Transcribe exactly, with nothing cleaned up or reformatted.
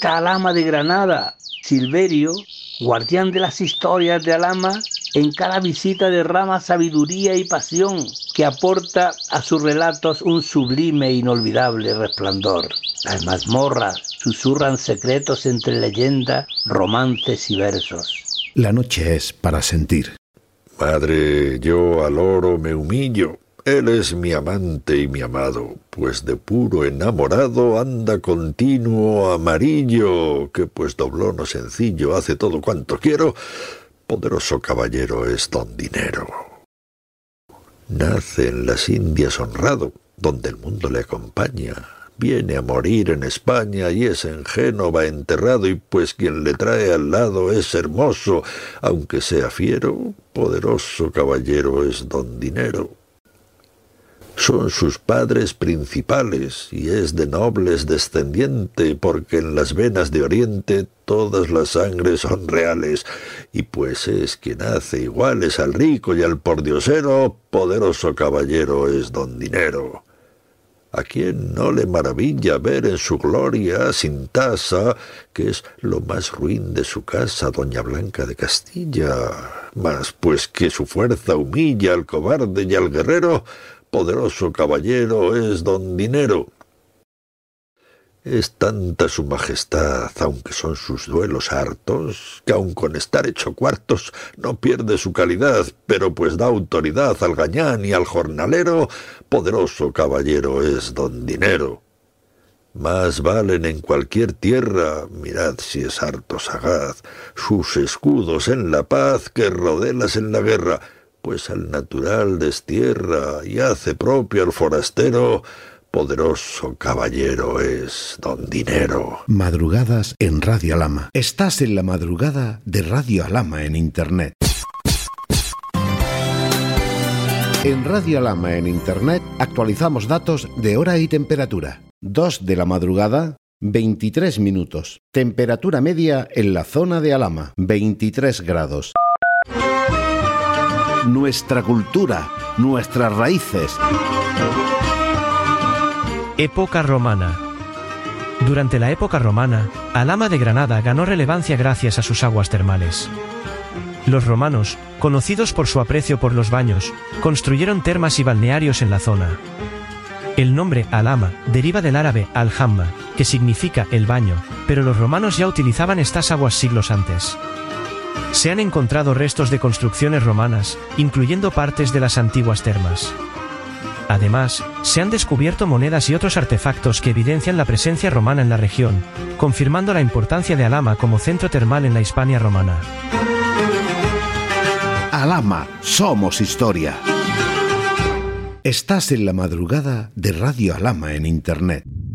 Alhama de Granada. Silverio, guardián de las historias de Alhama, en cada visita derrama sabiduría y pasión que aporta a sus relatos un sublime e inolvidable resplandor. Las mazmorras susurran secretos entre leyenda, romances y versos. La noche es para sentir. Madre, yo al oro me humillo. Él es mi amante y mi amado, pues de puro enamorado anda continuo amarillo, que pues doblono sencillo hace todo cuanto quiero. Poderoso caballero es don Dinero. Nace en las Indias honrado, donde el mundo le acompaña. Viene a morir en España y es en Génova enterrado, y pues quien le trae al lado es hermoso, aunque sea fiero, poderoso caballero es don Dinero. Son sus padres principales, y es de nobles descendiente, porque en las venas de Oriente todas las sangres son reales, y pues es quien hace iguales al rico y al pordiosero, poderoso caballero es don Dinero. ¿A quién no le maravilla ver en su gloria sin tasa, que es lo más ruin de su casa, doña Blanca de Castilla? Mas pues que su fuerza humilla al cobarde y al guerrero, poderoso caballero es don Dinero. Es tanta su majestad, aunque son sus duelos hartos, que aun con estar hecho cuartos no pierde su calidad, pero pues da autoridad al gañán y al jornalero, poderoso caballero es don Dinero. Más valen en cualquier tierra, mirad si es harto sagaz, sus escudos en la paz que rodelas en la guerra, pues al natural destierra y hace propio al forastero, poderoso caballero es don Dinero. Madrugadas en Radio Alhama. Estás en la madrugada de Radio Alhama en Internet. En Radio Alhama en Internet actualizamos datos de hora y temperatura. dos de la madrugada, veintitrés minutos. Temperatura media en la zona de Alhama, veintitrés grados. Nuestra cultura, nuestras raíces. Época romana. Durante la época romana, Alhama de Granada ganó relevancia gracias a sus aguas termales. Los romanos, conocidos por su aprecio por los baños, construyeron termas y balnearios en la zona. El nombre Alhama deriva del árabe al-hamma, que significa el baño, pero los romanos ya utilizaban estas aguas siglos antes. Se han encontrado restos de construcciones romanas, incluyendo partes de las antiguas termas. Además, se han descubierto monedas y otros artefactos que evidencian la presencia romana en la región, confirmando la importancia de Alhama como centro termal en la Hispania romana. Alhama, somos historia. Estás en la madrugada de Radio Alhama en Internet.